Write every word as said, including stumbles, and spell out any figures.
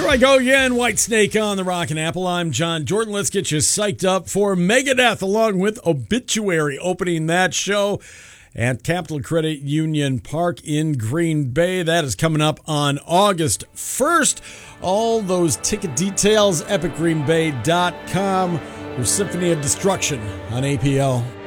Here I go again, Whitesnake on the Rockin' Apple. I'm John Jordan. Let's get you psyched up for Megadeth along with Obituary opening that show at Capital Credit Union Park in Green Bay. That is coming up on August first. All those ticket details, epic green bay dot com. Your Symphony of Destruction on A P L.